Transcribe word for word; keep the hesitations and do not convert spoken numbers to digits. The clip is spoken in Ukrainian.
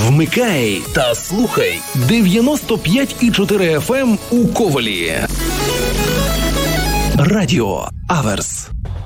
Вмикай та слухай дев'яносто п'ять і чотири еф ем у Ковелі. Радіо Аверс.